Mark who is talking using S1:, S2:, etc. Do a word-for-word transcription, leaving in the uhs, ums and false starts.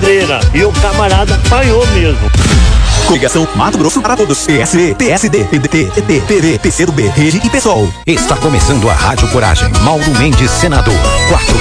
S1: pedreira. E o camarada apanhou mesmo.
S2: Coligação Mato Grosso para todos. P S B, P S D, P D T, P T, P V, P C do B, Rede e PSOL.
S3: Está começando a Rádio Coragem. Mauro Mendes, senador. Quatro